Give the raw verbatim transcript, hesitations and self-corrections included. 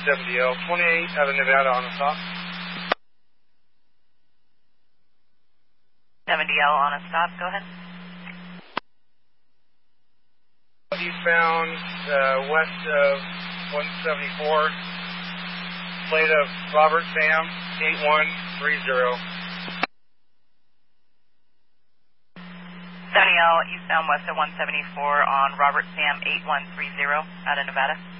seventy L, twenty-eight out of Nevada on the stop. seventy L on a stop, go ahead. Eastbound, uh, west of one seventy-four, plate of Robert Sam, eight one three zero. seventy L eastbound west of one seventy-four on Robert Sam eight one three zero out of Nevada.